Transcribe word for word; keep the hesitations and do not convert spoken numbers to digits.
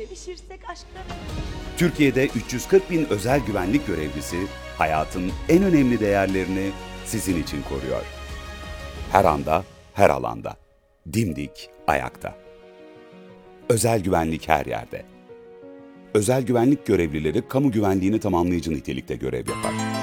Sevişirsek aşkta. Türkiye'de üç yüz kırk bin özel güvenlik görevlisi hayatın en önemli değerlerini sizin için koruyor. Her anda, her alanda. Dimdik ayakta. Özel güvenlik her yerde. Özel güvenlik görevlileri kamu güvenliğini tamamlayıcı nitelikte görev yapar.